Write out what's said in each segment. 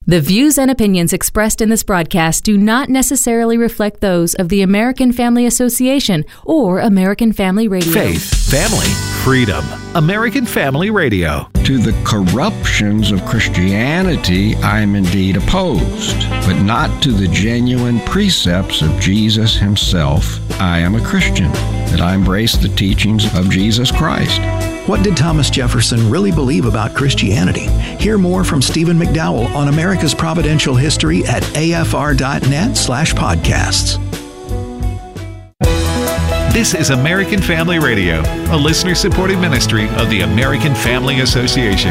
The views and opinions expressed in this broadcast do not necessarily reflect those of the American Family Association or American Family Radio. Faith, family, freedom. American Family Radio. To the corruptions of Christianity, I am indeed opposed, but not to the genuine precepts of Jesus himself. I am a Christian, that I embrace the teachings of Jesus Christ. What did Thomas Jefferson really believe about Christianity? Hear more from Stephen McDowell on America's Providential History at afr.net/podcasts. This is American Family Radio, a listener-supported ministry of the American Family Association.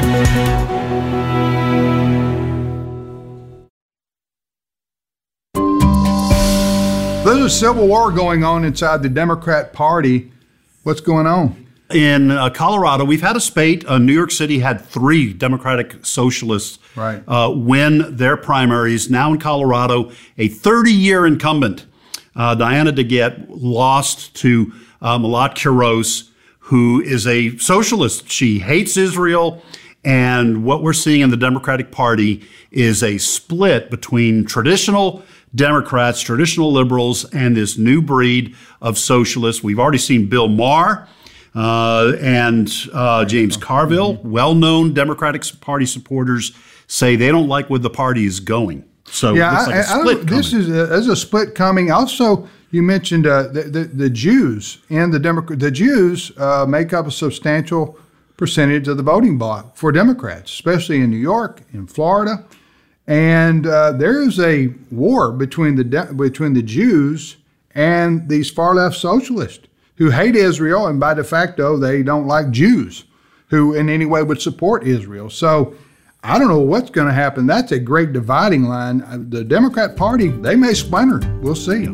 There's a civil war going on inside the Democrat Party. What's going on? In Colorado, we've had a spate. New York City had 3 Democratic Socialists win their primaries. Now in Colorado, a 30-year incumbent, Diana DeGette, lost to Malat Quiroz, who is a socialist. She hates Israel. And what we're seeing in the Democratic Party is a split between traditional Democrats, traditional liberals, and this new breed of socialists. We've already seen Bill Maher and James Carville, well-known Democratic Party supporters, say they don't like where the party is going. So it looks like a split coming. There's a split coming. Also, you mentioned the Jews and the Jews make up a substantial percentage of the voting bloc for Democrats, especially in New York, in Florida, and there is a war between the Jews and these far left socialists who hate Israel, and by de facto, they don't like Jews who in any way would support Israel. So I don't know what's going to happen. That's a great dividing line. The Democrat Party, they may splinter. We'll see.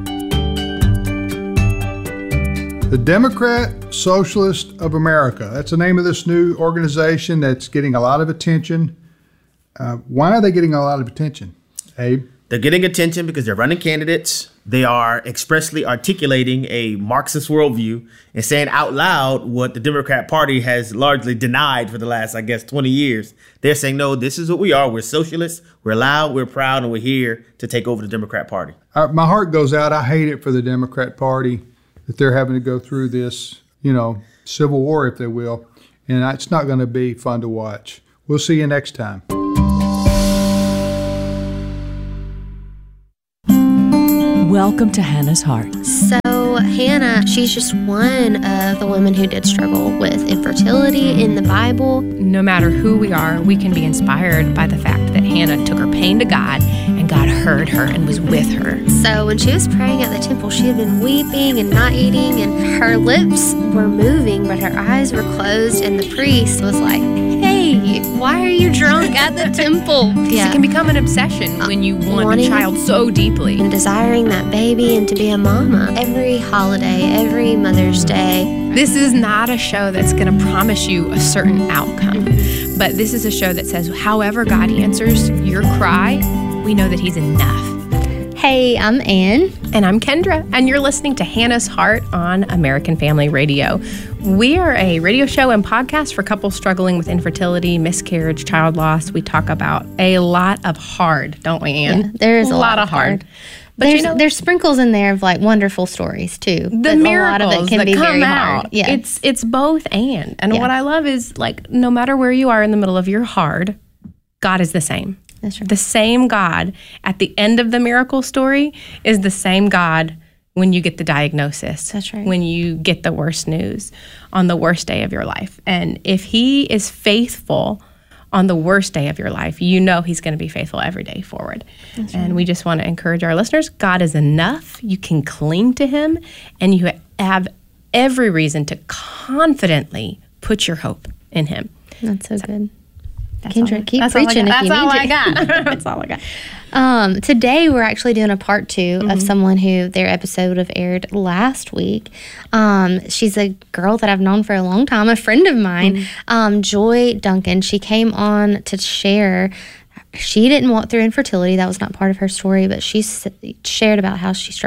The Democrat Socialist of America. That's the name of this new organization that's getting a lot of attention. Why are they getting a lot of attention, Abe? They're getting attention because they're running candidates. They are expressly articulating a Marxist worldview and saying out loud what the Democrat Party has largely denied for the last, 20 years. They're saying, no, this is what we are. We're socialists. We're loud. We're proud. And we're here to take over the Democrat Party. My heart goes out. I hate it for the Democrat Party that they're having to go through this, civil war, if they will. And it's not going to be fun to watch. We'll see you next time. Welcome to Hannah's Heart. So Hannah, she's just one of the women who did struggle with infertility in the Bible. No matter who we are, we can be inspired by the fact that Hannah took her pain to God and God heard her and was with her. So when she was praying at the temple, she had been weeping and not eating, and her lips were moving, but her eyes were closed, and the priest was like, hey, why are you drunk at the temple? It can become an obsession when you want a child so deeply. And desiring that baby and to be a mama. Every holiday, every Mother's Day. This is not a show that's going to promise you a certain outcome. But this is a show that says, however God answers your cry, we know that He's enough. Hey, I'm Ann. And I'm Kendra, and you're listening to Hannah's Heart on American Family Radio. We are a radio show and podcast for couples struggling with infertility, miscarriage, child loss. We talk about a lot of hard, don't we, Ann? Yeah, there is a lot of hard. But there's sprinkles in there of wonderful stories too. The miracles a lot of it can be very hard. Yeah, it's both and what I love is no matter where you are in the middle of your hard, God is the same. That's right. The same God at the end of the miracle story is the same God when you get the diagnosis. That's right. When you get the worst news on the worst day of your life, and if He is faithful on the worst day of your life, He's going to be faithful every day forward. That's right. And we just want to encourage our listeners, God is enough. You can cling to Him, and you have every reason to confidently put your hope in Him. That's so good. Kendra, keep preaching if you need to. That's all I got. That's all I got. Today, we're actually doing a part 2 of someone who their episode would have aired last week. She's a girl that I've known for a long time, a friend of mine, Joy Duncan. She came on to share. She didn't walk through infertility. That was not part of her story, but she shared about how she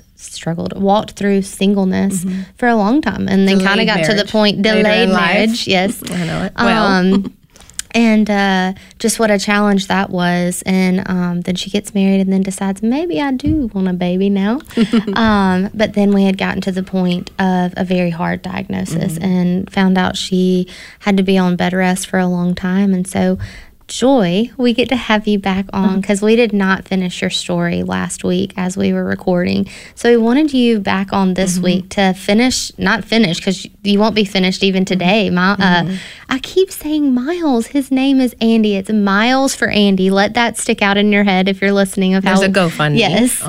walked through singleness for a long time, and then kind of got to the point, delayed marriage. Yes. I know it well. And just what a challenge that was. And then she gets married and then decides, maybe I do want a baby now. But then we had gotten to the point of a very hard diagnosis and found out she had to be on bed rest for a long time. And so, Joy, we get to have you back on because we did not finish your story last week as we were recording. So we wanted you back on this week to not finish because you won't be finished even today. I keep saying Miles. His name is Andy. It's Miles for Andy. Let that stick out in your head if you're listening. There's a GoFundMe. Yes.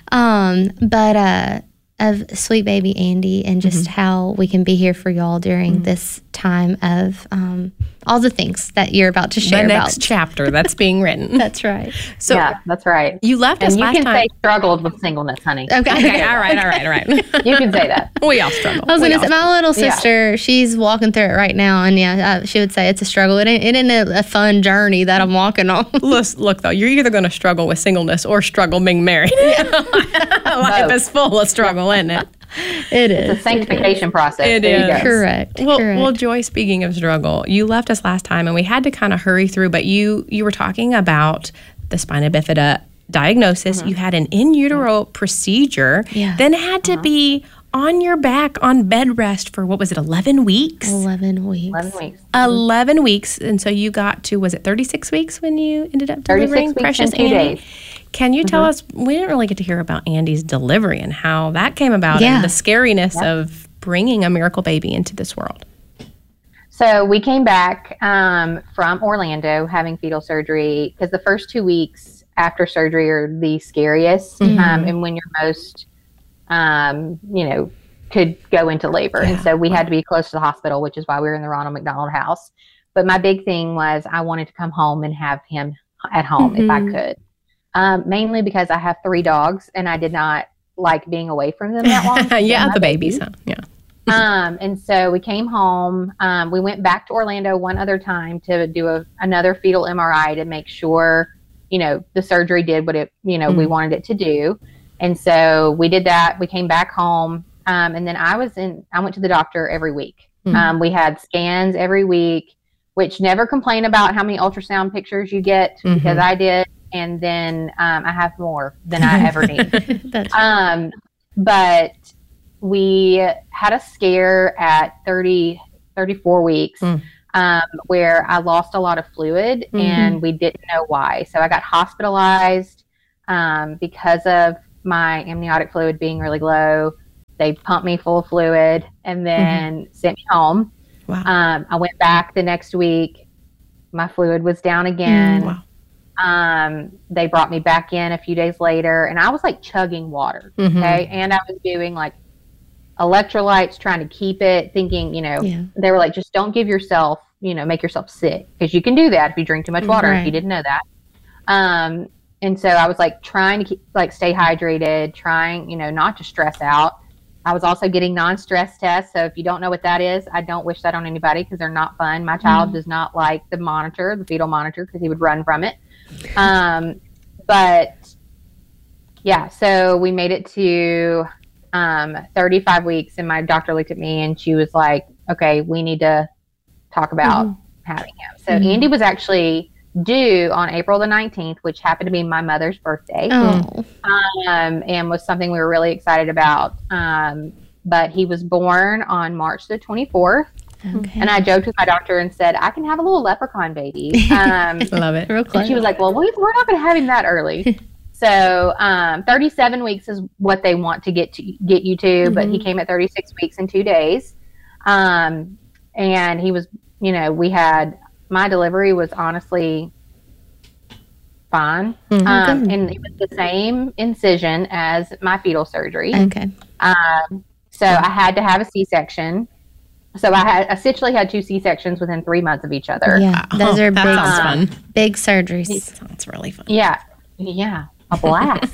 Of sweet baby Andy and just how we can be here for y'all during this time of all the things that you're about to share the about. next chapter that's being written. That's right. So yeah, that's right. You left us last time. And you can say struggled with singleness, honey. Okay. All right. You can say that. We all struggle. I was going to say, my little sister, she's walking through it right now. And she would say it's a struggle. It ain't a fun journey that I'm walking on. Look, though, you're either going to struggle with singleness or struggle being married. Life is full of struggle, isn't it? It is. It's a sanctification process. It is. Correct. Well, Joy, speaking of struggle, you left us last time and we had to kind of hurry through, but you were talking about the spina bifida diagnosis. You had an in utero procedure, then had to be on your back on bed rest for, what was it, 11 weeks? 11 weeks. 11 weeks. And so you got to, was it 36 weeks when you ended up delivering 36 weeks precious and 2 Andy? days. Can you tell us, we didn't really get to hear about Andy's delivery and how that came about and the scariness of bringing a miracle baby into this world. So we came back from Orlando having fetal surgery because the first 2 weeks after surgery are the scariest and when you're most, could go into labor. And so we had to be close to the hospital, which is why we were in the Ronald McDonald House. But my big thing was I wanted to come home and have him at home if I could. Mainly because I have 3 dogs and I did not like being away from them that long. The babies. Huh? Yeah. And so we came home. We went back to Orlando one other time to do another fetal MRI to make sure, the surgery did what it, we wanted it to do. And so we did that. We came back home. And then I went to the doctor every week. We had scans every week, which never complain about how many ultrasound pictures you get because I did. And then I have more than I ever need. But we had a scare at 34 weeks where I lost a lot of fluid and we didn't know why. So I got hospitalized because of my amniotic fluid being really low. They pumped me full of fluid and then sent me home. Wow. I went back the next week. My fluid was down again. Wow. They brought me back in a few days later and I was like chugging water. Okay. And I was doing like electrolytes, trying to keep it, thinking, they were like, just don't give yourself, make yourself sick because you can do that if you drink too much water, if you didn't know that. And so I was like trying to keep, stay hydrated, trying, not to stress out. I was also getting non-stress tests. So if you don't know what that is, I don't wish that on anybody because they're not fun. My child does not like the fetal monitor, because he would run from it. But yeah, so we made it to 35 weeks and my doctor looked at me and she was like, okay, we need to talk about having him. So Andy was actually due on April the 19th, which happened to be my mother's birthday. And was something we were really excited about. But he was born on March the 24th. Okay. And I joked with my doctor and said, I can have a little leprechaun baby. Love it. And she was like, well, we're not going to have him that early. So 37 weeks is what they want to get you to, but he came at 36 weeks and 2 days. And he was, my delivery was honestly fine. And it was the same incision as my fetal surgery. Okay. So I had to have a C-section. So I essentially had 2 C-sections within 3 months of each other. Yeah, those are fun. Big surgeries. Sounds really fun. Yeah, a blast.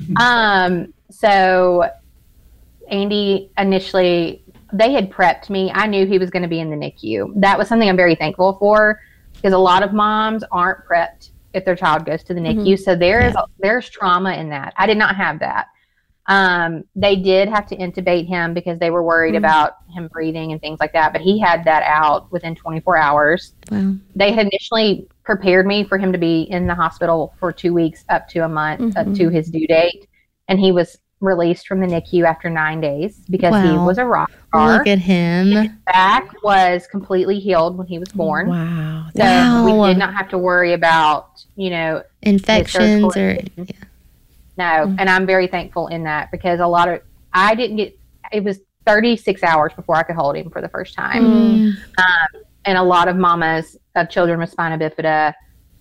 So Andy initially, they had prepped me. I knew he was going to be in the NICU. That was something I'm very thankful for because a lot of moms aren't prepped if their child goes to the NICU. So there's trauma in that. I did not have that. They did have to intubate him because they were worried about him breathing and things like that, but he had that out within 24 hours. Wow. They had initially prepared me for him to be in the hospital for 2 weeks up to a month, up to his due date. And he was released from the NICU after 9 days because he was a rock star. Look at him. His back was completely healed when he was born. Wow. So we did not have to worry about, you know, infections or... No, and I'm very thankful in that because it was 36 hours before I could hold him for the first time. And a lot of mamas of children with spina bifida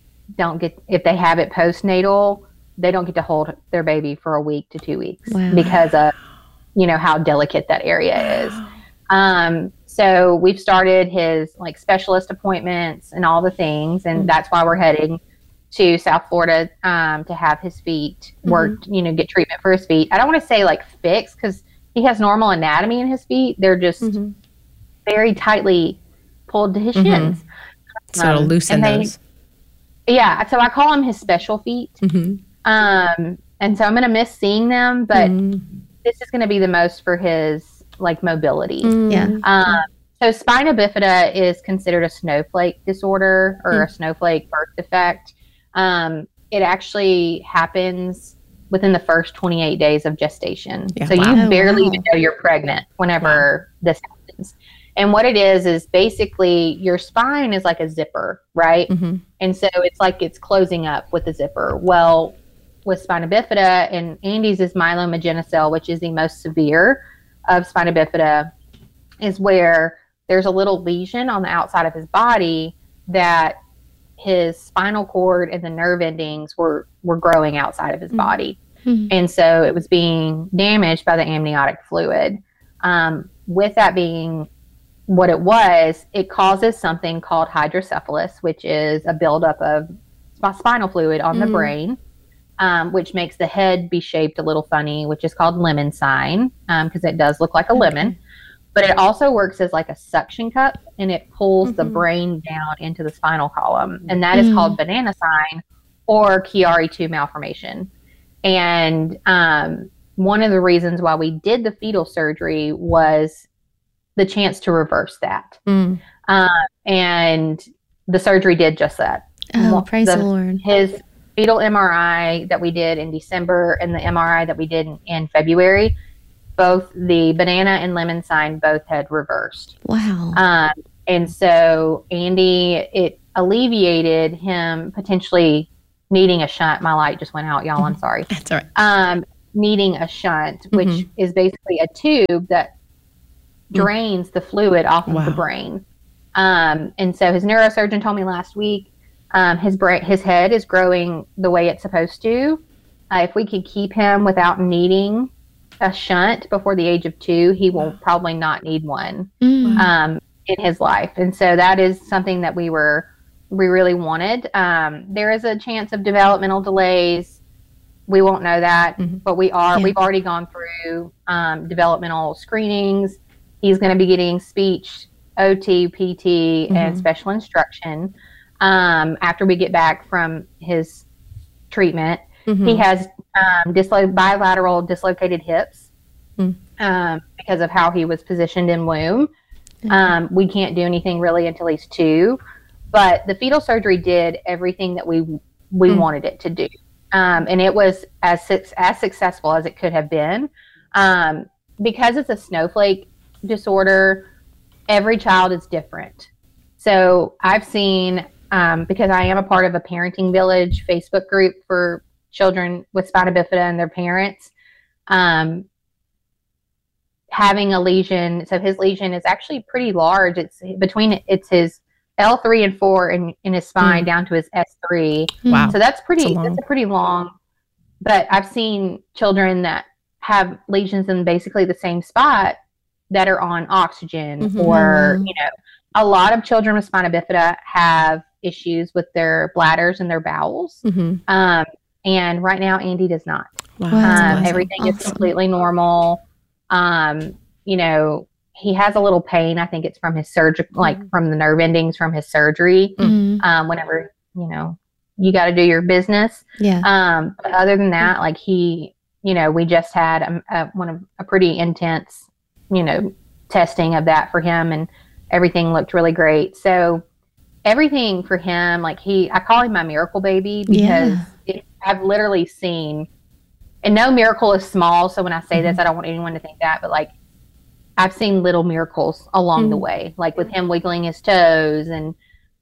if they have it postnatal, they don't get to hold their baby for a week to 2 weeks because of, you know, how delicate that area is. So we've started his like specialist appointments and all the things, and that's why we're heading to South Florida to have his feet worked, you know, get treatment for his feet. I don't want to say like fixed because he has normal anatomy in his feet. They're just very tightly pulled to his shins. So it'll loosen those. Yeah, so I call them his special feet. And so I'm going to miss seeing them, but this is going to be the most for his like mobility. So spina bifida is considered a snowflake disorder or a snowflake birth defect. It actually happens within the first 28 days of gestation. So you barely even know you're pregnant whenever this happens. And what it is basically your spine is like a zipper, right? And so it's like it's closing up with the zipper. Well, with spina bifida, and Andy's is myelomeningocele, which is the most severe of spina bifida, is where there's a little lesion on the outside of his body that his spinal cord and the nerve endings were growing outside of his body. And so it was being damaged by the amniotic fluid. With that being what it was, it causes something called hydrocephalus, which is a buildup of spinal fluid on the brain, which makes the head be shaped a little funny, which is called lemon sign, because it does look like a lemon. But it also works as like a suction cup, and it pulls the brain down into the spinal column. And that is called banana sign or Chiari-2 malformation. And one of the reasons why we did the fetal surgery was the chance to reverse that. And the surgery did just that. Oh, praise the Lord. His fetal MRI that we did in December and the MRI that we did in February, both the banana and lemon sign both had reversed. Wow. And so Andy, it alleviated him potentially needing a shunt. My light just went out, y'all. I'm sorry. That's all right. Needing a shunt, which is basically a tube that drains the fluid off of the brain. And so his neurosurgeon told me last week, his head is growing the way it's supposed to. If we could keep him without needing a shunt before the age of 2, he will probably not need one in his life. And so that is something that we really wanted. There is a chance of developmental delays. We won't know that, but we've already gone through developmental screenings. He's going to be getting speech, OT, PT, and special instruction after we get back from his treatment. He has bilateral dislocated hips because of how he was positioned in womb. We can't do anything really until he's 2, but the fetal surgery did everything that we wanted it to do. And it was as successful as it could have been. Because it's a snowflake disorder, every child is different. So I've seen, because I am a part of a Parenting Village Facebook group for children with spina bifida and their parents, having a lesion. So his lesion is actually pretty large. It's his L3 and 4 in his spine down to his S3. Wow. So that's a pretty long, but I've seen children that have lesions in basically the same spot that are on oxygen, or, you know, a lot of children with spina bifida have issues with their bladders and their bowels. And right now, Andy does not. Wow. Everything is completely normal. You know, he has a little pain. I think it's from his surgery, like from the nerve endings from his surgery. Whenever, you know, you got to do your business. Yeah. But other than that, like he we just had a pretty intense, testing of that for him, and everything looked really great. So everything for him, I call him my miracle baby, because I've literally seen, and no miracle is small. So when I say this, I don't want anyone to think that, but I've seen little miracles along the way, with him wiggling his toes, and,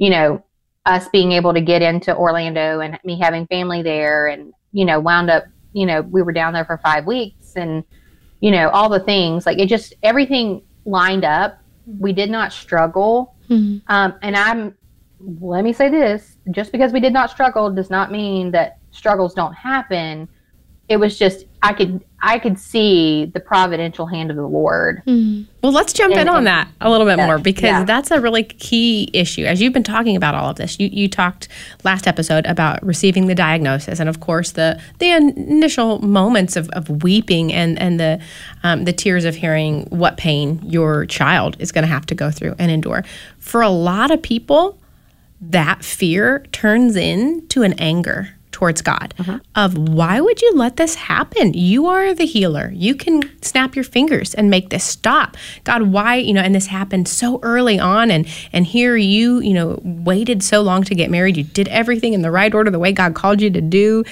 us being able to get into Orlando, and me having family there, and, wound up, we were down there for 5 weeks, and, all the things, everything lined up. We did not struggle. And let me say this, just because we did not struggle does not mean that struggles don't happen. It was just, I could see the providential hand of the Lord. Well, let's jump in on that a little bit more, because that's a really key issue. As you've been talking about all of this, you talked last episode about receiving the diagnosis, and of course the initial moments of weeping and the tears of hearing what pain your child is going to have to go through and endure. For a lot of people, that fear turns into an anger towards God of, why would you let this happen? You are the healer. You can snap your fingers and make this stop. God, why, and this happened so early on, and here you waited so long to get married. You did everything in the right order, the way God called you to do.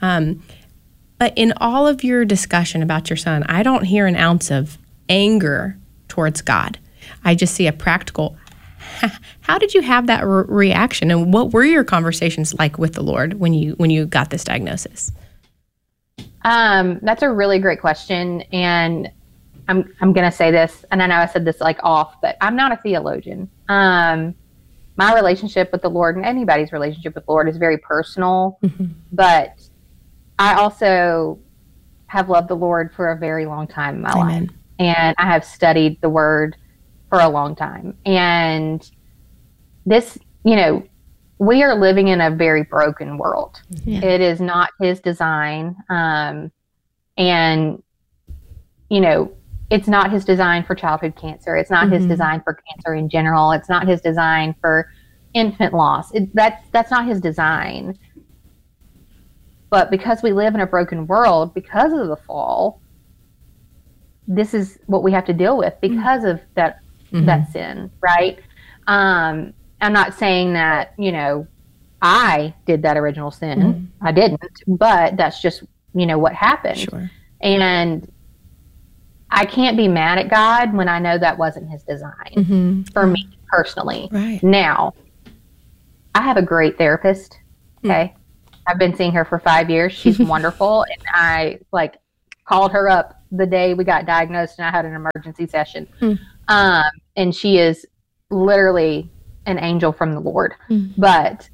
But in all of your discussion about your son, I don't hear an ounce of anger towards God. I just see a practical, how did you have that reaction, and what were your conversations like with the Lord when you got this diagnosis? That's a really great question, and I'm going to say this, and I know I said this off, but I'm not a theologian. My relationship with the Lord, and anybody's relationship with the Lord, is very personal, but I also have loved the Lord for a very long time in my life, and I have studied the Word for a long time. And this, we are living in a very broken world. It is not his design. And, it's not his design for childhood cancer. It's not his design for cancer in general. It's not his design for infant loss. That's not his design. But because we live in a broken world, because of the fall, this is what we have to deal with because of that sin, right? I'm not saying that, I did that original sin. I didn't, but that's just, what happened. Sure. And I can't be mad at God when I know that wasn't his design for me personally. Right. Now, I have a great therapist. Okay. I've been seeing her for 5 years. She's wonderful. And I called her up the day we got diagnosed, and I had an emergency session. And she is literally an angel from the Lord. But,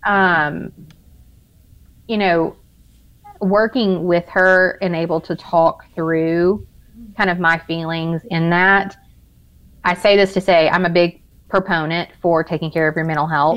working with her and able to talk through kind of my feelings in that, I say this to say I'm a big proponent for taking care of your mental health.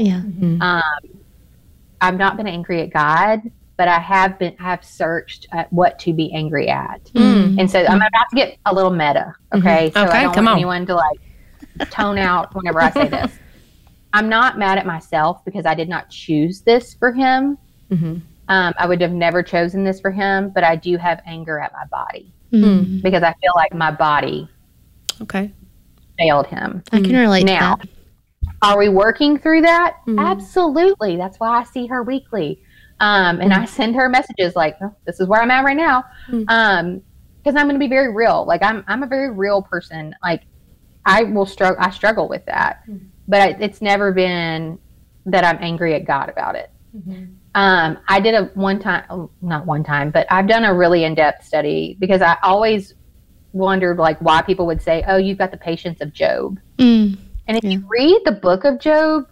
I've not been angry at God, but I have searched at what to be angry at. And so I'm about to get a little meta. Okay. So I don't want anyone to tone out whenever I say this. I'm not mad at myself because I did not choose this for him. I would have never chosen this for him, but I do have anger at my body because I feel like my body failed him. I can relate now, to that. Are we working through that? Absolutely. That's why I see her weekly. And I send her messages this is where I'm at right now. Because I'm going to be very real. I'm a very real person. I struggle with that, but it's never been that I'm angry at God about it. I did not one time, but I've done a really in-depth study because I always wondered why people would say, oh, you've got the patience of Job. And if you read the book of Job,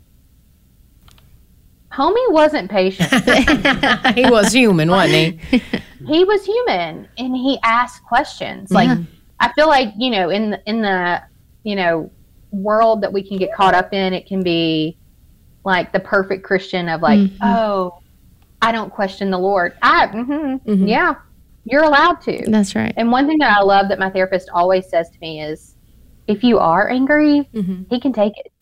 homie wasn't patient. He was human, wasn't he? He was human, and he asked questions. I feel in the world that we can get caught up in, it can be the perfect Christian of oh, I don't question the Lord. Yeah, you're allowed to. That's right. And one thing that I love that my therapist always says to me is, if you are angry, he can take it.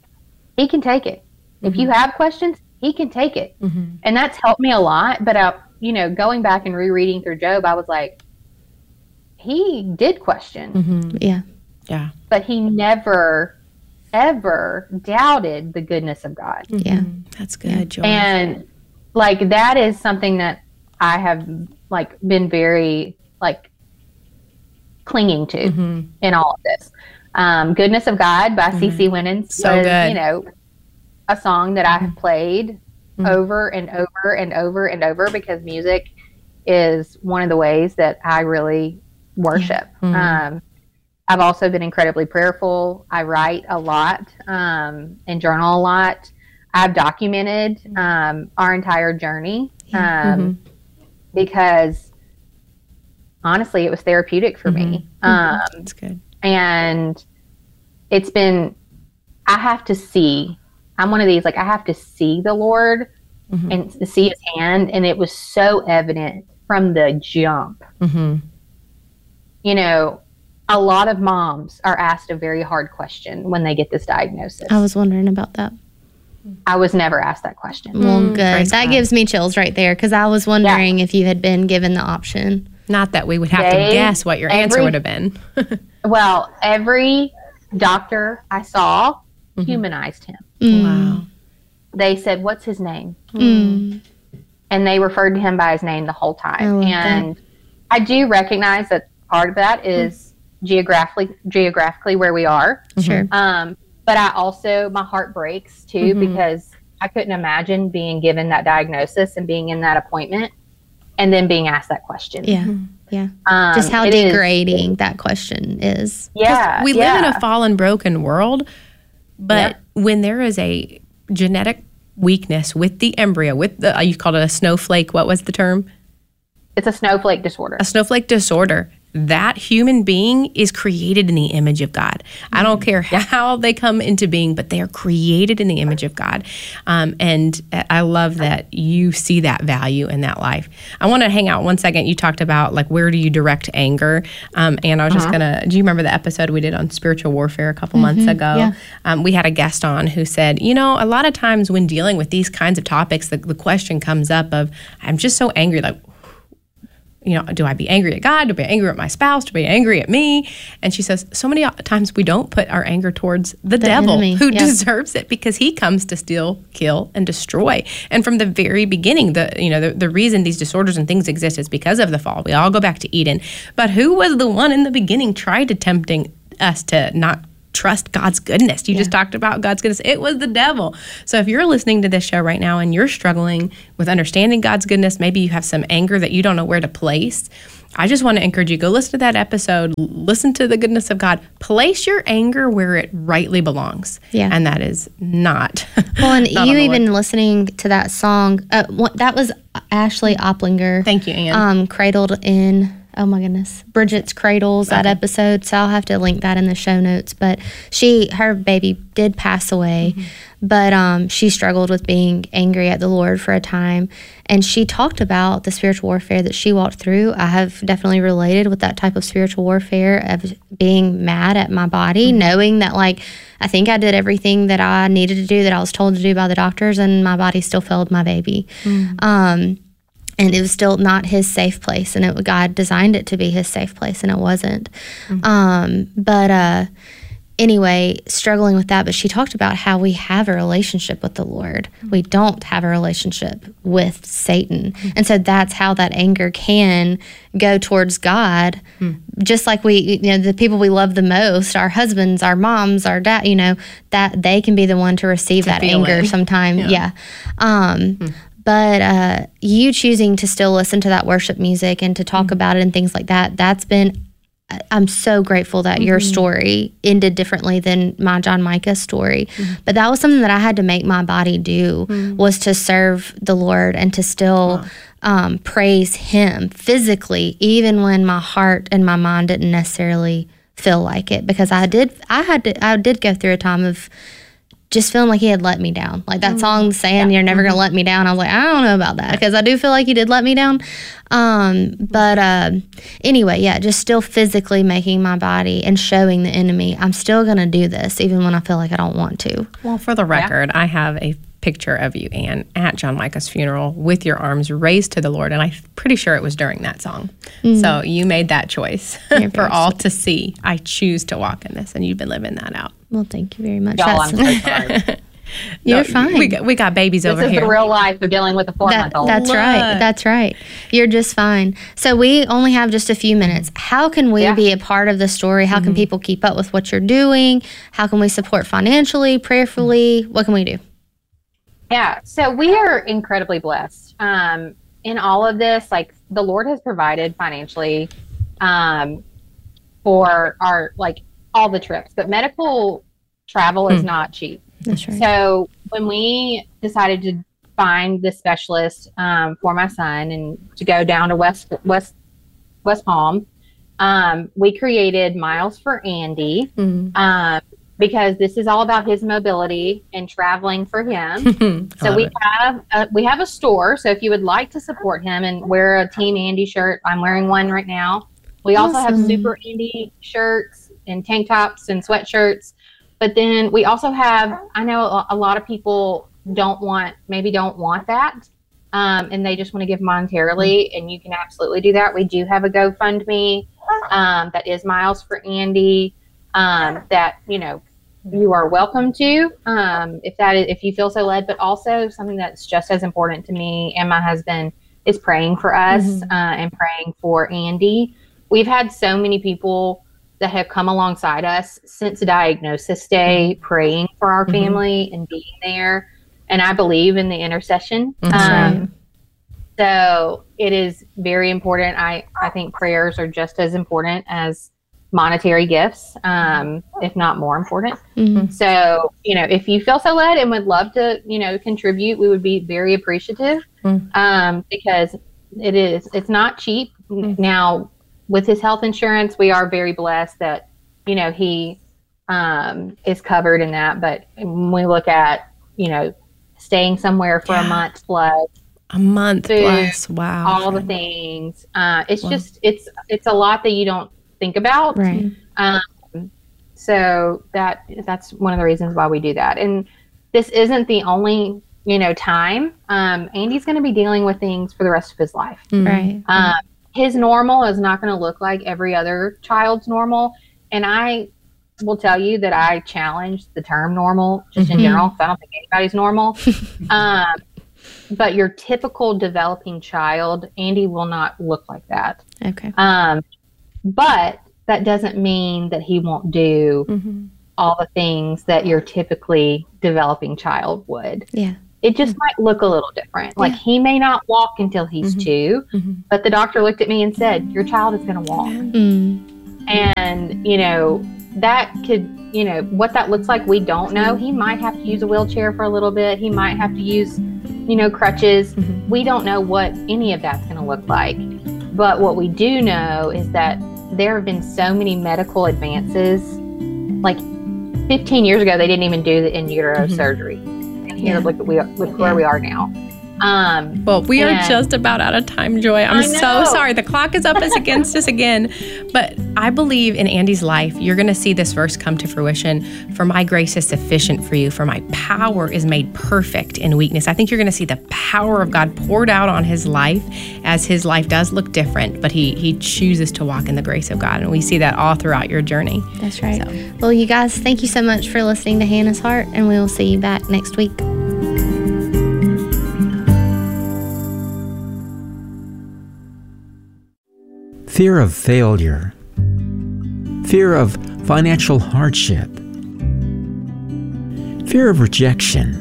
He can take it. If you have questions, he can take it. And that's helped me a lot. But going back and rereading through Job, I was like, he did question. Yeah. But he never, ever doubted the goodness of God. Yeah. That's good, Joy. And like, that is something that I have like been very like clinging to in all of this. Goodness of God by CeCe Winans So was, good. a song that I have played over and over and over and over, because music is one of the ways that I really worship. I've also been incredibly prayerful. I write a lot and journal a lot. I've documented our entire journey because honestly, it was therapeutic for me. That's good. And it's been, I have to see, I'm one of these, like, I have to see the Lord and see his hand. And it was so evident from the jump. A lot of moms are asked a very hard question when they get this diagnosis. I was wondering about that. I was never asked that question. Well, good. That gives me chills right there, because I was wondering if you had been given the option. Not that we would have to guess what your answer would have been. Well, every doctor I saw humanized him. Wow. They said, "What's his name?" And they referred to him by his name the whole time. And I do recognize that part of that is geographically where we are. Sure. But I also, my heart breaks too, because I couldn't imagine being given that diagnosis and being in that appointment and then being asked that question. Yeah. Just how degrading that question is. Yeah. We live in a fallen, broken world, but when there is a genetic weakness with the embryo, with the, you called it a snowflake, what was the term? It's a snowflake disorder. A snowflake disorder. That human being is created in the image of God. I don't care how they come into being, but they are created in the image of God. And I love that you see that value in that life. I want to hang out 1 second. You talked about, like, where do you direct anger? And I was just going to, do you remember the episode we did on spiritual warfare a couple months ago? Yeah. We had a guest on who said, a lot of times when dealing with these kinds of topics, the question comes up of, I'm just so angry, like, do I be angry at God? Do I be angry at my spouse? Do I be angry at me? And she says, so many times we don't put our anger towards the devil, enemy, who deserves it, because he comes to steal, kill, and destroy. And from the very beginning, the reason these disorders and things exist is because of the fall. We all go back to Eden. But who was the one in the beginning tried to tempting us to not trust God's goodness? You just talked about God's goodness. It was the devil. So if you're listening to this show right now and you're struggling with understanding God's goodness, maybe you have some anger that you don't know where to place, I just want to encourage you, go listen to that episode, listen to the goodness of God, place your anger where it rightly belongs. Yeah. And that is not. Well, and you even listening to that song, that was Ashley Oplinger. Thank you, Ann. Cradled in, oh my goodness, Bridget's Cradles, that episode. So I'll have to link that in the show notes. But her baby did pass away, but she struggled with being angry at the Lord for a time. And she talked about the spiritual warfare that she walked through. I have definitely related with that type of spiritual warfare of being mad at my body, knowing that, like, I think I did everything that I needed to do, that I was told to do by the doctors, and my body still failed my baby. And it was still not his safe place, and God designed it to be his safe place, and it wasn't. Anyway, struggling with that. But she talked about how we have a relationship with the Lord. We don't have a relationship with Satan. And so that's how that anger can go towards God. Just like the people we love the most, our husbands, our moms, our dad, that they can be the one to receive that anger sometimes. But you choosing to still listen to that worship music and to talk about it and things like that, I'm so grateful that your story ended differently than my John Micah story. But that was something that I had to make my body do, was to serve the Lord and to still praise him physically, even when my heart and my mind didn't necessarily feel like it. Because I did go through a time of just feeling like he had let me down. Like that song saying, you're never going to let me down. I was like, I don't know about that, because I do feel like he did let me down. Anyway, just still physically making my body and showing the enemy, I'm still going to do this, even when I feel like I don't want to. Well, for the record, I have a picture of you, Ann, at John Micah's funeral with your arms raised to the Lord, and I'm pretty sure it was during that song. So you made that choice for all to see. I choose to walk in this, and you've been living that out. Well, thank you very much. Y'all, I'm so sorry. You're fine. We got babies over here. This is the real life of dealing with a 4-month-old. That's right. That's right. You're just fine. So we only have just a few minutes. How can we be a part of the story? How can people keep up with what you're doing? How can we support financially, prayerfully? What can we do? Yeah, so we are incredibly blessed. In all of this, like the Lord has provided financially for our, like all the trips, but medical travel is not cheap. That's right. So when we decided to find the specialist for my son and to go down to West Palm, we created Miles for Andy because this is all about his mobility and traveling for him. So we have a store. So if you would like to support him and wear a Team Andy shirt, I'm wearing one right now. We also have Super Andy shirts and tank tops and sweatshirts. But then we also have, I know a lot of people don't want that. And they just want to give monetarily, and you can absolutely do that. We do have a GoFundMe that is Miles for Andy that, you are welcome to if you feel so led. But also something that's just as important to me and my husband is praying for us and praying for Andy. We've had so many people that have come alongside us since diagnosis day, praying for our family and being there. And I believe in the intercession. So it is very important. I think prayers are just as important as monetary gifts, if not more important. So, if you feel so led and would love to, contribute, we would be very appreciative because it's not cheap. Now, with his health insurance, we are very blessed that, he is covered in that. But when we look at, staying somewhere for a month plus, food, plus, wow, all the things, it's just, it's a lot that you don't think about. Right. So that's one of the reasons why we do that. And this isn't the only, time. Andy's going to be dealing with things for the rest of his life. Right. His normal is not going to look like every other child's normal. And I will tell you that I challenge the term normal just in general, because I don't think anybody's normal. But your typical developing child, Andy will not look like that. Okay. But that doesn't mean that he won't do all the things that your typically developing child would. Yeah. It just might look a little different. Like he may not walk until he's 2, but the doctor looked at me and said, your child is going to walk. And, that could, what that looks like, we don't know. He might have to use a wheelchair for a little bit. He might have to use, crutches. We don't know what any of that's going to look like. But what we do know is that there have been so many medical advances. Like 15 years ago, they didn't even do the in utero surgery. Look where we are now. Well, we are just about out of time, Joy. I'm so sorry. The clock is up against us again. But I believe in Andy's life, you're going to see this verse come to fruition. For my grace is sufficient for you. For my power is made perfect in weakness. I think you're going to see the power of God poured out on his life as his life does look different, but he chooses to walk in the grace of God. And we see that all throughout your journey. That's right. So. Well, you guys, thank you so much for listening to Hannah's Heart, and we will see you back next week. Fear of failure, fear of financial hardship, fear of rejection,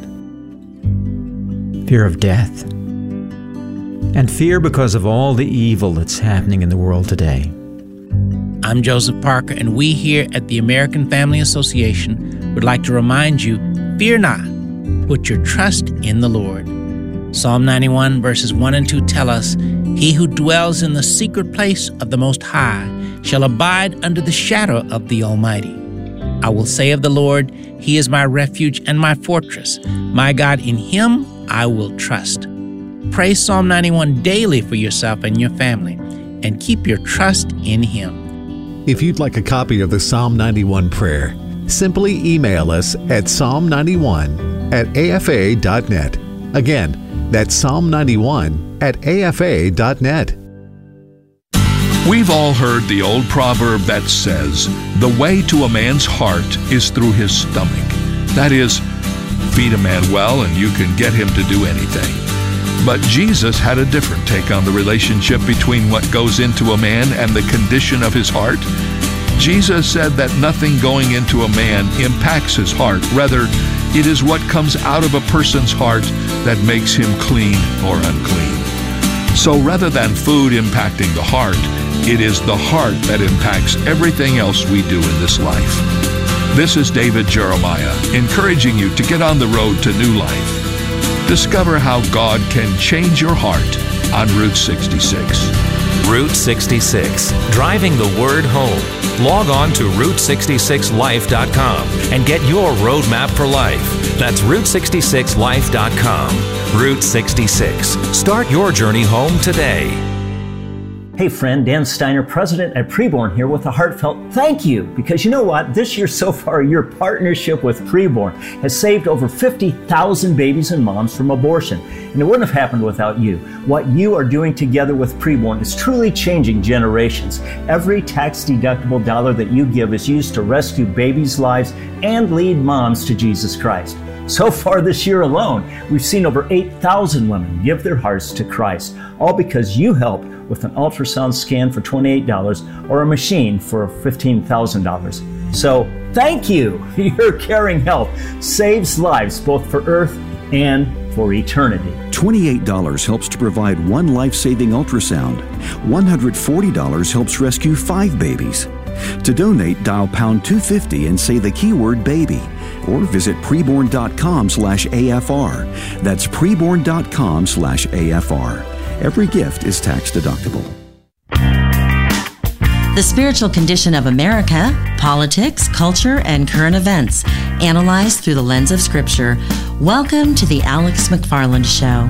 fear of death, and fear because of all the evil that's happening in the world today. I'm Joseph Parker, and we here at the American Family Association would like to remind you, fear not, put your trust in the Lord. Psalm 91 verses 1 and 2 tell us, he who dwells in the secret place of the Most High shall abide under the shadow of the Almighty. I will say of the Lord, he is my refuge and my fortress. My God, in him I will trust. Pray Psalm 91 daily for yourself and your family, and keep your trust in him. If you'd like a copy of the Psalm 91 prayer, simply email us at psalm91 at afa.net. Again, that's Psalm 91 at afa.net. We've all heard the old proverb that says, "The way to a man's heart is through his stomach." That is, feed a man well and you can get him to do anything. But Jesus had a different take on the relationship between what goes into a man and the condition of his heart. Jesus said that nothing going into a man impacts his heart. Rather, it is what comes out of a person's heart that makes him clean or unclean. So rather than food impacting the heart, it is the heart that impacts everything else we do in this life. This is David Jeremiah, encouraging you to get on the road to new life. Discover how God can change your heart on Route 66. Route 66, driving the word home. Log on to Route66Life.com and get your roadmap for life. That's Route66Life.com. Route 66. Start your journey home today. Hey friend, Dan Steiner, president at Preborn here with a heartfelt thank you. Because you know what? This year so far, your partnership with Preborn has saved over 50,000 babies and moms from abortion. And it wouldn't have happened without you. What you are doing together with Preborn is truly changing generations. Every tax-deductible dollar that you give is used to rescue babies' lives and lead moms to Jesus Christ. So far this year alone, we've seen over 8,000 women give their hearts to Christ, all because you helped with an ultrasound scan for $28 or a machine for $15,000. So thank you. Your caring help saves lives both for earth and for eternity. $28 helps to provide one life-saving ultrasound. $140 helps rescue 5 babies. To donate, dial pound 250 and say the keyword baby. Or visit preborn.com/AFR. That's preborn.com/AFR. Every gift is tax deductible. The spiritual condition of America, politics, culture, and current events, analyzed through the lens of Scripture. Welcome to the Alex McFarland Show.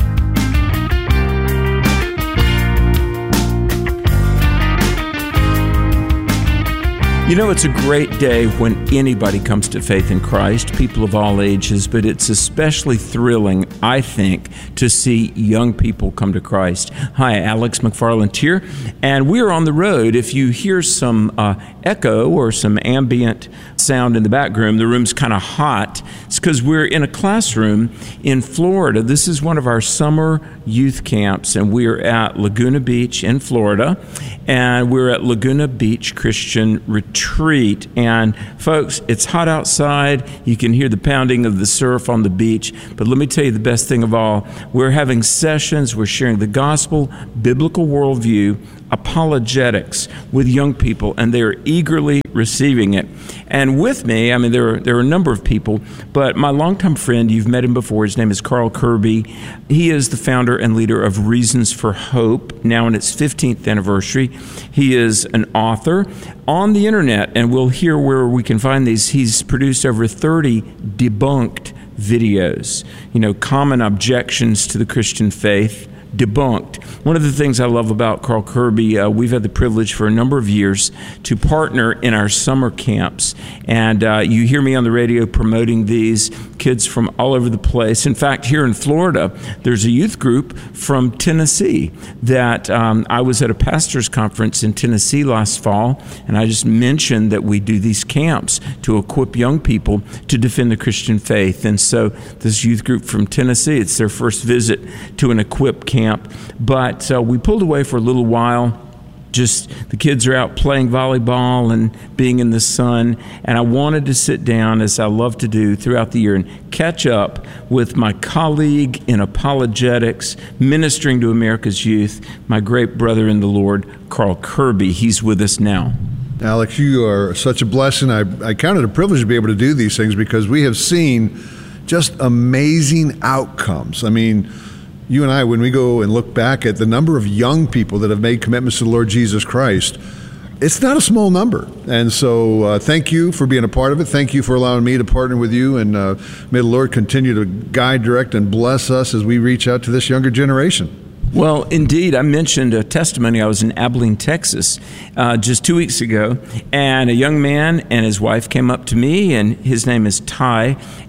You know, it's a great day when anybody comes to faith in Christ, people of all ages, but it's especially thrilling, I think, to see young people come to Christ. Hi, Alex McFarland here, and we're on the road. If you hear some echo or some ambient sound in the background, the room's kind of hot. It's because we're in a classroom in Florida. This is one of our summer youth camps, and we're at Laguna Beach in Florida, and we're at Laguna Beach Christian Retreat. And folks, it's hot outside. You can hear the pounding of the surf on the beach. But let me tell you the best thing of all. We're having sessions. We're sharing the gospel, biblical worldview, apologetics with young people, and they're eagerly receiving it. And with me, I mean, there are a number of people, but my longtime friend, you've met him before, his name is Carl Kirby. He is the founder and leader of Reasons for Hope, now in its 15th anniversary. He is an author on the internet, and we'll hear where we can find these. He's produced over 30 debunked videos, common objections to the Christian faith, debunked. One of the things I love about Carl Kirby, we've had the privilege for a number of years to partner in our summer camps. And you hear me on the radio promoting these, kids from all over the place. In fact, here in Florida, there's a youth group from Tennessee that I was at a pastor's conference in Tennessee last fall, and I just mentioned that we do these camps to equip young people to defend the Christian faith. And so this youth group from Tennessee, it's their first visit to an equipped camp. But we pulled away for a little while. Just the kids are out playing volleyball and being in the sun. And I wanted to sit down, as I love to do throughout the year, and catch up with my colleague in apologetics, ministering to America's youth, my great brother in the Lord, Carl Kirby. He's with us now. Alex, you are such a blessing. I count it a privilege to be able to do these things because we have seen just amazing outcomes. I mean, you and I, when we go and look back at the number of young people that have made commitments to the Lord Jesus Christ, it's not a small number. And so thank you for being a part of it. Thank you for allowing me to partner with you. And may the Lord continue to guide, direct, and bless us as we reach out to this younger generation. Well, indeed, I mentioned a testimony. I was in Abilene, Texas, just 2 weeks ago, and a young man and his wife came up to me, and his name is Ty.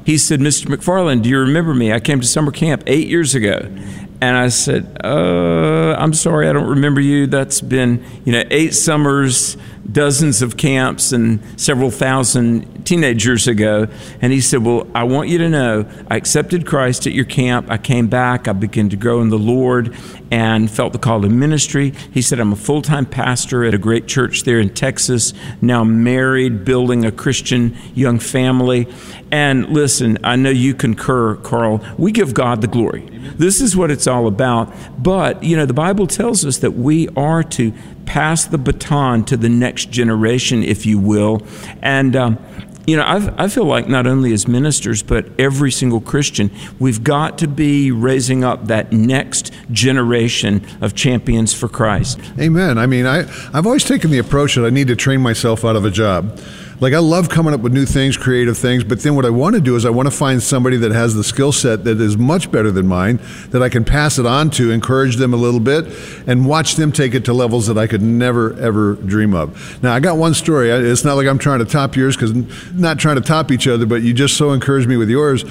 he said, Mr. McFarland, do you remember me? I came to summer camp 8 years ago. And I said, I'm sorry, I don't remember you. That's been, 8 summers, dozens of camps, and several thousand teenagers ago. And he said, well, I want you to know, I accepted Christ at your camp. I came back. I began to grow in the Lord and felt the call to ministry. He said, I'm a full-time pastor at a great church there in Texas, now married, building a Christian young family. And listen, I know you concur, Carl. We give God the glory. This is what it's all about. But, the Bible tells us that we are to pass the baton to the next generation, if you will. And, I feel like not only as ministers, but every single Christian, we've got to be raising up that next generation of champions for Christ. Amen. I mean, I've always taken the approach that I need to train myself out of a job. Like, I love coming up with new things, creative things, but then what I want to do is I want to find somebody that has the skill set that is much better than mine, that I can pass it on to, encourage them a little bit, and watch them take it to levels that I could never, ever dream of. Now, I got one story. It's not like I'm trying to top yours, because not trying to top each other, but you just so encouraged me with yours.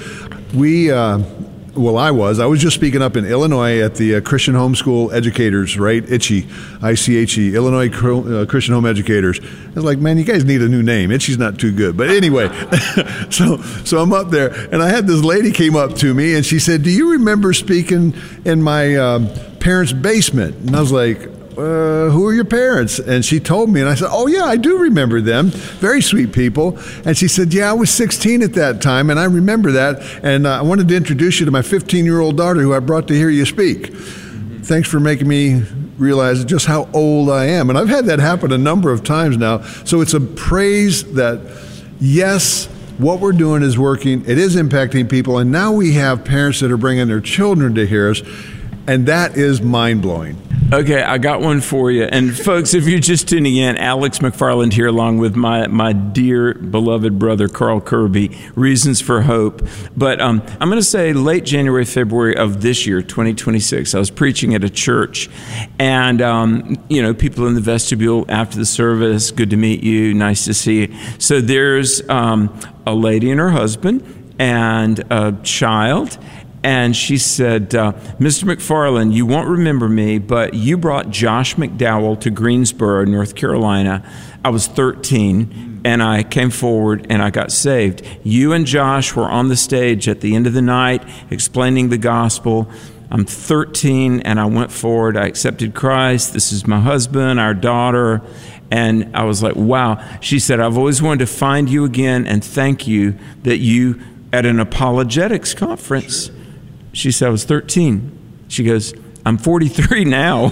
I was just speaking up in Illinois at the Christian Homeschool Educators, right? ICHE, Illinois Christian Home Educators. I was like, man, you guys need a new name. ICHE's not too good. But anyway, so I'm up there, and I had this lady came up to me, and she said, do you remember speaking in my parents' basement? And I was like, who are your parents? And she told me, and I said, oh yeah, I do remember them. Very sweet people. And she said, yeah, I was 16 at that time, and I remember that, and I wanted to introduce you to my 15-year-old daughter who I brought to hear you speak. Mm-hmm. Thanks for making me realize just how old I am. And I've had that happen a number of times now. So it's a praise that, yes, what we're doing is working. It is impacting people. And now we have parents that are bringing their children to hear us. And that is mind-blowing. Okay, I got one for you. And folks, if you're just tuning in, Alex McFarland here along with my dear, beloved brother, Carl Kirby, Reasons for Hope. But I'm going to say late January, February of this year, 2026, I was preaching at a church. And, people in the vestibule after the service, good to meet you, nice to see you. So there's a lady and her husband and a child. And she said, Mr. McFarland, you won't remember me, but you brought Josh McDowell to Greensboro, North Carolina. I was 13, and I came forward, and I got saved. You and Josh were on the stage at the end of the night explaining the gospel. I'm 13, and I went forward. I accepted Christ. This is my husband, our daughter. And I was like, wow. She said, I've always wanted to find you again and thank you that you, at an apologetics conference, she said, I was 13. She goes, I'm 43 now.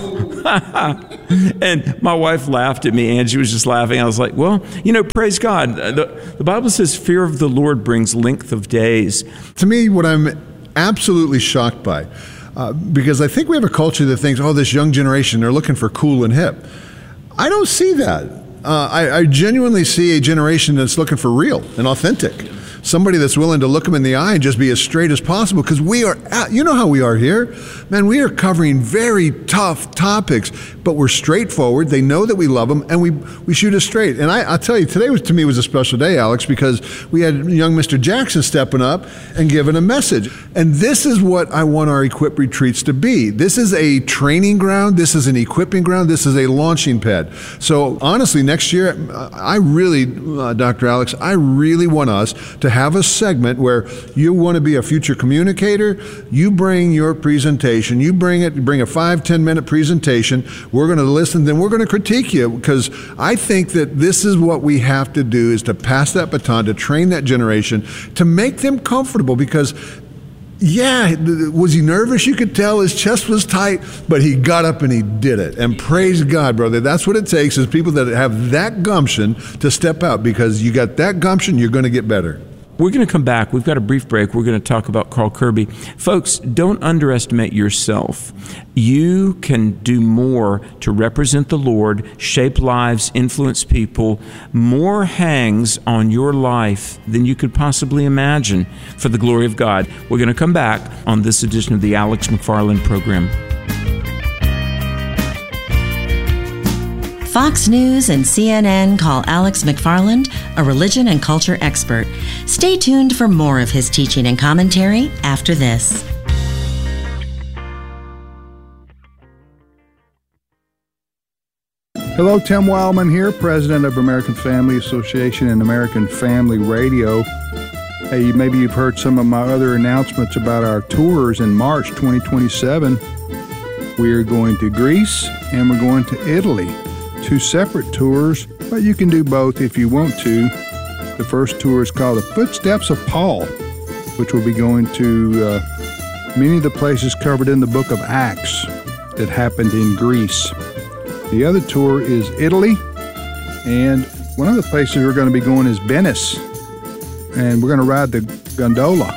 And my wife laughed at me. Angie was just laughing. I was like, well, praise God. The Bible says fear of the Lord brings length of days. To me, what I'm absolutely shocked by, because I think we have a culture that thinks, this young generation, they're looking for cool and hip. I don't see that. I genuinely see a generation that's looking for real and authentic. Somebody that's willing to look them in the eye and just be as straight as possible, because we are, you know how we are here. Man, we are covering very tough topics, but we're straightforward. They know that we love them, and we shoot it straight. And I'll tell you, today to me was a special day, Alex, because we had young Mr. Jackson stepping up and giving a message. And this is what I want our Equip Retreats to be. This is a training ground. This is an equipping ground. This is a launching pad. So honestly, next year, I really, Dr. Alex, I really want us to have a segment where you want to be a future communicator. You bring your presentation. You bring a 5-10 minute presentation. We're going to listen, then we're going to critique you, because I think that this is what we have to do, is to pass that baton, to train that generation, to make them comfortable. Because yeah, was he nervous? You could tell his chest was tight, but he got up and he did it. And praise God, brother. That's what it takes, is people that have that gumption to step out, because you got that gumption, you're going to get better. We're going to come back. We've got a brief break. We're going to talk about Carl Kirby. Folks, don't underestimate yourself. You can do more to represent the Lord, shape lives, influence people. More hangs on your life than you could possibly imagine for the glory of God. We're going to come back on this edition of the Alex McFarland Program. Fox News and CNN call Alex McFarland a religion and culture expert. Stay tuned for more of his teaching and commentary after this. Hello, Tim Wildman here, President of American Family Association and American Family Radio. Hey, maybe you've heard some of my other announcements about our tours in March 2027. We're going to Greece and we're going to Italy. 2 separate tours, but you can do both if you want to. The first tour is called The Footsteps of Paul, which will be going to many of the places covered in the book of Acts that happened in Greece. The other tour is Italy, and one of the places we're going to be going is Venice, and we're going to ride the gondola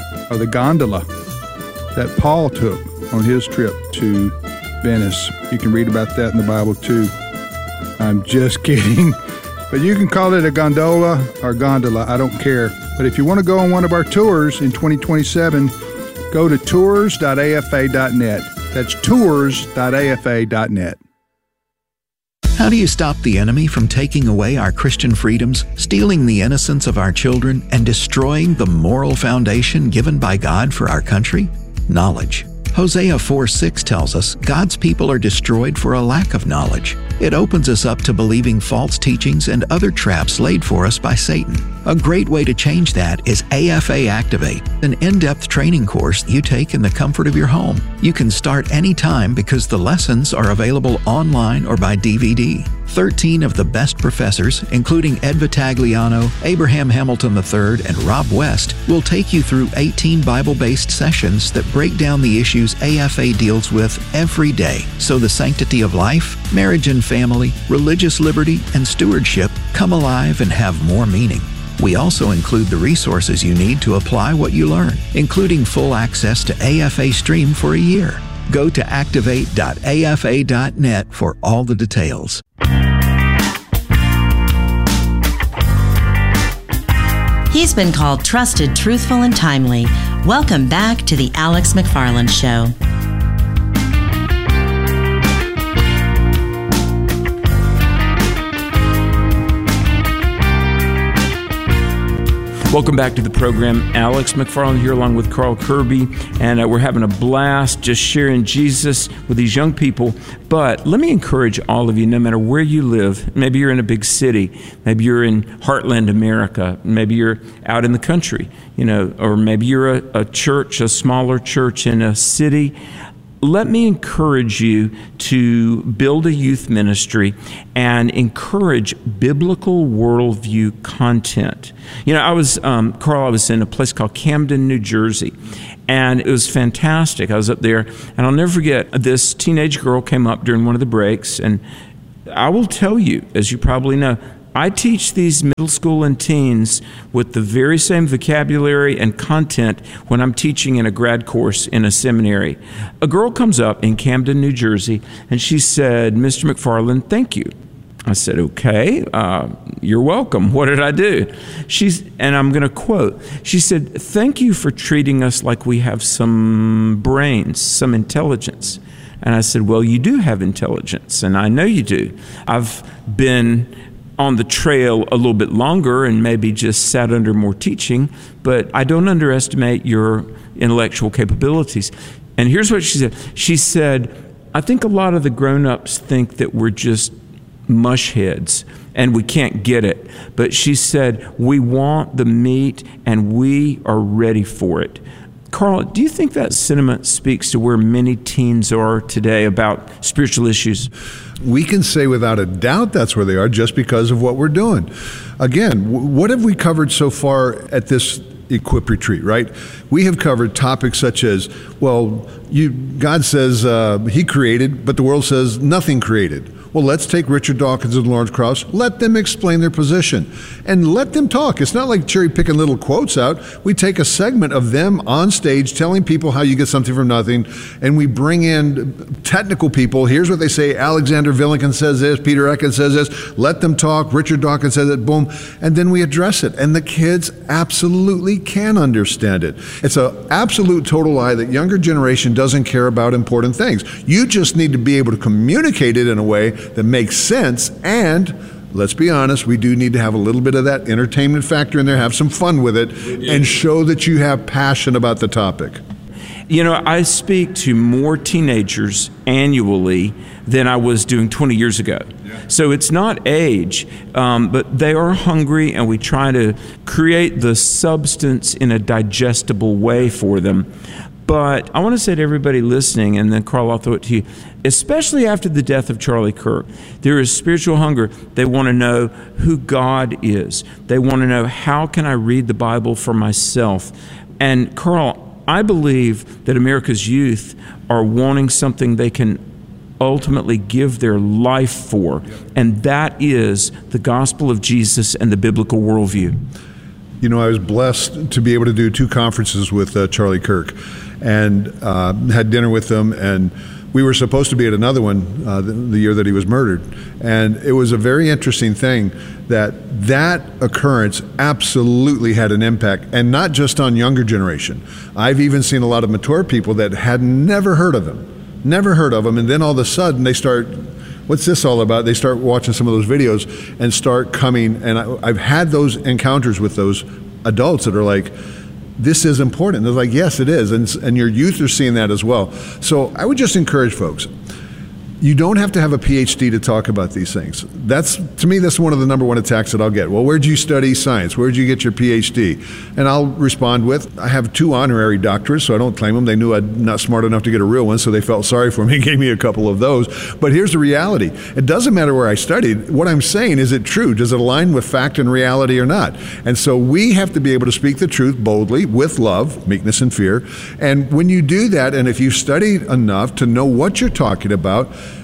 that Paul took on his trip to Venice. You can read about that in the Bible too. I'm just kidding, but you can call it a gondola or gondola, I don't care. But if you want to go on one of our tours in 2027, go to tours.afa.net. That's tours.afa.net. How do you stop the enemy from taking away our Christian freedoms, stealing the innocence of our children, and destroying the moral foundation given by God for our country? Knowledge. Hosea 4:6 tells us God's people are destroyed for a lack of knowledge. It opens us up to believing false teachings and other traps laid for us by Satan. A great way to change that is AFA Activate, an in-depth training course you take in the comfort of your home. You can start anytime because the lessons are available online or by DVD. 13 of the best professors, including Ed Vitagliano, Abraham Hamilton III, and Rob West, will take you through 18 Bible-based sessions that break down the issues AFA deals with every day, so the sanctity of life, marriage and family, religious liberty, and stewardship come alive and have more meaning. We also include the resources you need to apply what you learn, including full access to AFA Stream for a year. Go to activate.afa.net for all the details. He's been called trusted, truthful, and timely. Welcome back to the Alex McFarland Show. Welcome back to the program. Alex McFarland here along with Carl Kirby, and we're having a blast just sharing Jesus with these young people. But let me encourage all of you, no matter where you live, maybe you're in a big city, maybe you're in heartland America, maybe you're out in the country, or maybe you're a church, a smaller church in a city. Let me encourage you to build a youth ministry and encourage biblical worldview content. I was in a place called Camden, New Jersey, and it was fantastic. I was up there, and I'll never forget, this teenage girl came up during one of the breaks, and I will tell you, as you probably know, I teach these middle school and teens with the very same vocabulary and content when I'm teaching in a grad course in a seminary. A girl comes up in Camden, New Jersey, and she said, "Mr. McFarland, thank you." I said, "Okay, you're welcome. What did I do?" And I'm going to quote, she said, "Thank you for treating us like we have some brains, some intelligence." And I said, "Well, you do have intelligence, and I know you do. I've been on the trail a little bit longer and maybe just sat under more teaching, but I don't underestimate your intellectual capabilities." And here's what she said. She said, "I think a lot of the grown-ups think that we're just mush heads and we can't get it. But," she said, "we want the meat and we are ready for it." Carl, do you think that sentiment speaks to where many teens are today about spiritual issues? We can say without a doubt that's where they are just because of what we're doing. Again, what have we covered so far at this Equip Retreat, right? We have covered topics such as, God says he created, but the world says nothing created. Well, let's take Richard Dawkins and Lawrence Krauss. Let them explain their position and let them talk. It's not like cherry picking little quotes out. We take a segment of them on stage telling people how you get something from nothing, and we bring in technical people. Here's what they say. Alexander Villikin says this. Peter Ecken says this. Let them talk. Richard Dawkins says it. Boom. And then we address it. And the kids absolutely can understand it. It's an absolute total lie that younger generation doesn't care about important things. You just need to be able to communicate it in a way that makes sense. And let's be honest, we do need to have a little bit of that entertainment factor in there, have some fun with it, and show that you have passion about the topic. You know, I speak to more teenagers annually than I was doing 20 years ago. So it's not age, but they are hungry, and we try to create the substance in a digestible way for them. But I want to say to everybody listening, and then Carl, I'll throw it to you, especially after the death of Charlie Kirk, there is spiritual hunger. They want to know who God is. They want to know, how can I read the Bible for myself? And Carl, I believe that America's youth are wanting something they can ultimately give their life for, and that is the gospel of Jesus and the biblical worldview. You know, I was blessed to be able to do 2 conferences with Charlie Kirk, and had dinner with him, and we were supposed to be at another one the year that he was murdered. And it was a very interesting thing that occurrence absolutely had an impact, and not just on younger generation. I've even seen a lot of mature people that had never heard of him, and then all of a sudden they start, what's this all about? They start watching some of those videos and start coming, and I've had those encounters with those adults that are like, this is important. They're like, yes, it is. And your youth are seeing that as well. So I would just encourage folks, you don't have to have a PhD to talk about these things. To me, that's one of the number one attacks that I'll get. Well, where'd you study science? Where'd you get your PhD? And I'll respond with, I have 2 honorary doctorates, so I don't claim them. They knew I'm not smart enough to get a real one, so they felt sorry for me and gave me a couple of those. But here's the reality. It doesn't matter where I studied. What I'm saying, is it true? Does it align with fact and reality or not? And so we have to be able to speak the truth boldly, with love, meekness, and fear. And when you do that, and if you've studied enough to know what you're talking about,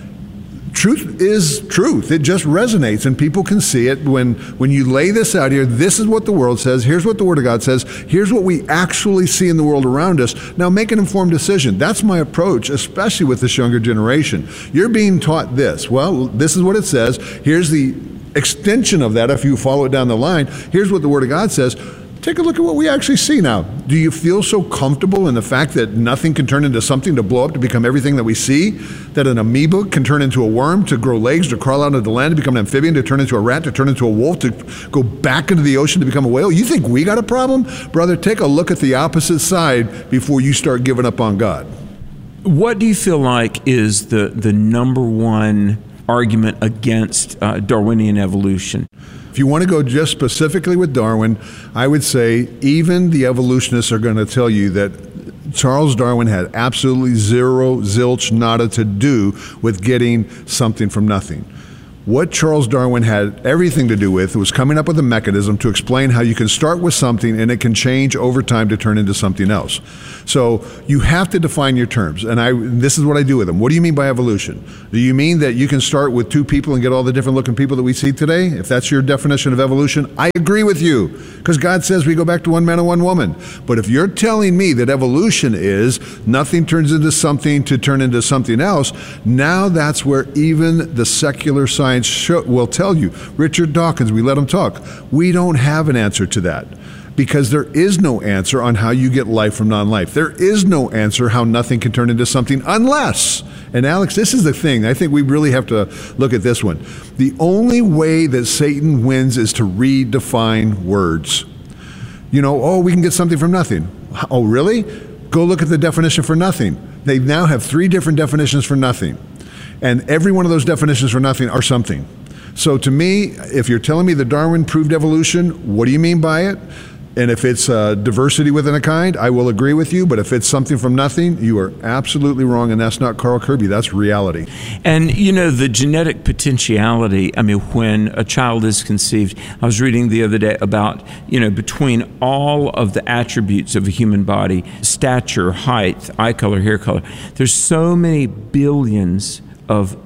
truth is truth. It just resonates, and people can see it when you lay this out here. This is what the world says. Here's what the Word of God says. Here's what we actually see in the world around us. Now make an informed decision. That's my approach, especially with this younger generation. You're being taught this. Well, this is what it says. Here's the extension of that. If you follow it down the line, here's what the Word of God says. Take a look at what we actually see now. Do you feel so comfortable in the fact that nothing can turn into something, to blow up, to become everything that we see? That an amoeba can turn into a worm, to grow legs, to crawl out of the land, to become an amphibian, to turn into a rat, to turn into a wolf, to go back into the ocean, to become a whale? You think we got a problem? Brother, take a look at the opposite side before you start giving up on God. What do you feel like is the number one argument against Darwinian evolution? If you want to go just specifically with Darwin, I would say even the evolutionists are going to tell you that Charles Darwin had absolutely zero, zilch, nada to do with getting something from nothing. What Charles Darwin had everything to do with was coming up with a mechanism to explain how you can start with something and it can change over time to turn into something else. So you have to define your terms, and this is what I do with them. What do you mean by evolution? Do you mean that you can start with 2 people and get all the different looking people that we see today? If that's your definition of evolution, I agree with you, because God says we go back to 1 man and 1 woman. But if you're telling me that evolution is nothing turns into something to turn into something else, now that's where even the secular science will tell you. Richard Dawkins, we let him talk. We don't have an answer to that, because there is no answer on how you get life from non-life. There is no answer how nothing can turn into something unless, and Alex, this is the thing, I think we really have to look at this one. The only way that Satan wins is to redefine words. You know, we can get something from nothing. Oh, really? Go look at the definition for nothing. They now have 3 different definitions for nothing. And every one of those definitions for nothing are something. So to me, if you're telling me that Darwin proved evolution, what do you mean by it? And if it's diversity within a kind, I will agree with you. But if it's something from nothing, you are absolutely wrong. And that's not Carl Kirby. That's reality. And, you know, the genetic potentiality, I mean, when a child is conceived, I was reading the other day about, you know, between all of the attributes of a human body, stature, height, eye color, hair color, there's so many billions of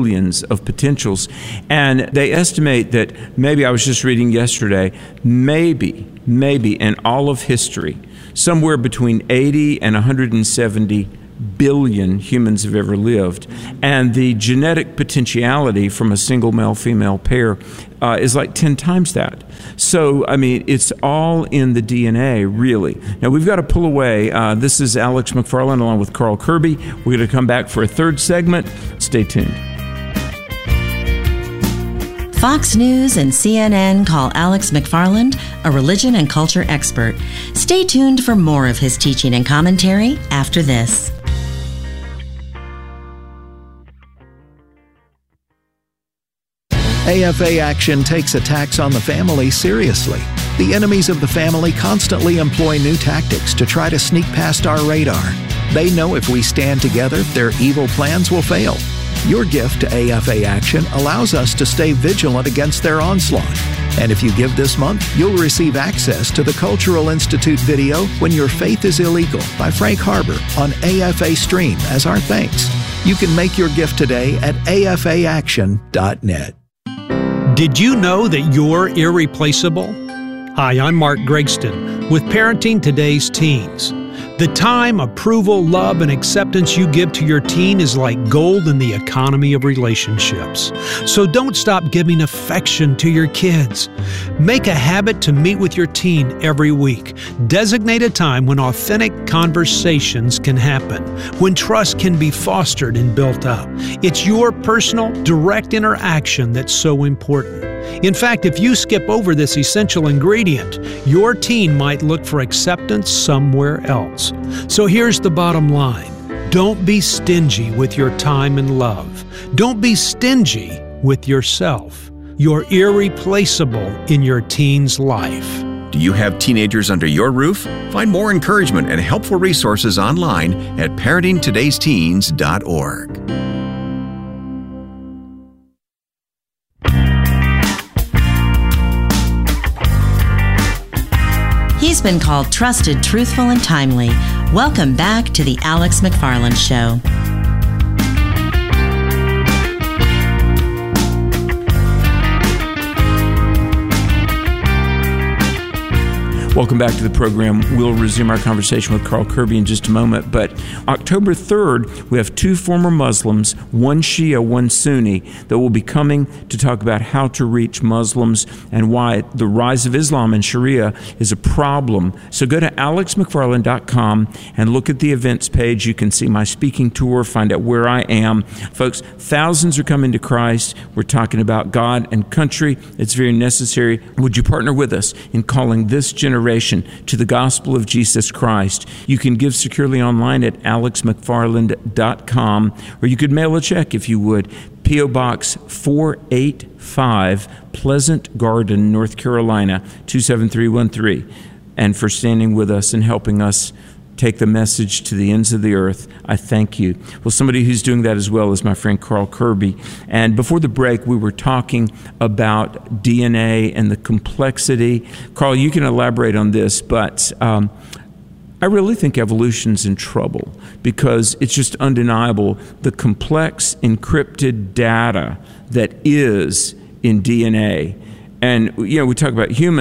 potentials. And they estimate that maybe, I was just reading yesterday, maybe in all of history, somewhere between 80 and 170 billion humans have ever lived. And the genetic potentiality from a single male-female pair is like 10 times that. So, I mean, it's all in the DNA, really. Now, we've got to pull away. This is Alex McFarland along with Carl Kirby. We're going to come back for a third segment. Stay tuned. Fox News and CNN call Alex McFarland a religion and culture expert. Stay tuned for more of his teaching and commentary after this. AFA Action takes attacks on the family seriously. The enemies of the family constantly employ new tactics to try to sneak past our radar. They know if we stand together, their evil plans will fail. Your gift to AFA Action allows us to stay vigilant against their onslaught. And if you give this month, you'll receive access to the Cultural Institute video When Your Faith is Illegal by Frank Harbor on AFA Stream as our thanks. You can make your gift today at afaaction.net. Did you know that you're irreplaceable? Hi, I'm Mark Gregston with Parenting Today's Teens. The time, approval, love, and acceptance you give to your teen is like gold in the economy of relationships. So don't stop giving affection to your kids. Make a habit to meet with your teen every week. Designate a time when authentic conversations can happen, when trust can be fostered and built up. It's your personal, direct interaction that's so important. In fact, if you skip over this essential ingredient, your teen might look for acceptance somewhere else. So here's the bottom line. Don't be stingy with your time and love. Don't be stingy with yourself. You're irreplaceable in your teen's life. Do you have teenagers under your roof? Find more encouragement and helpful resources online at parentingtodaysteens.org. He's been called trusted, truthful, and timely. Welcome back to the Alex McFarland Show. Welcome back to the program. We'll resume our conversation with Carl Kirby in just a moment. But October 3rd, we have two former Muslims, one Shia, one Sunni, that will be coming to talk about how to reach Muslims and why the rise of Islam and Sharia is a problem. So go to alexmcfarland.com and look at the events page. You can see my speaking tour, find out where I am. Folks, thousands are coming to Christ. We're talking about God and country. It's very necessary. Would you partner with us in calling this generation to the gospel of Jesus Christ? You can give securely online at alexmcfarland.com, or you could mail a check if you would. P.O. Box 485, Pleasant Garden, North Carolina, 27313. And for standing with us and helping us take the message to the ends of the earth, I thank you. Well, somebody who's doing that as well is my friend Carl Kirby. And before the break, we were talking about DNA and the complexity. Carl, you can elaborate on this, but I really think evolution's in trouble because it's just undeniable the complex encrypted data that is in DNA. And, you know, we talk about humans.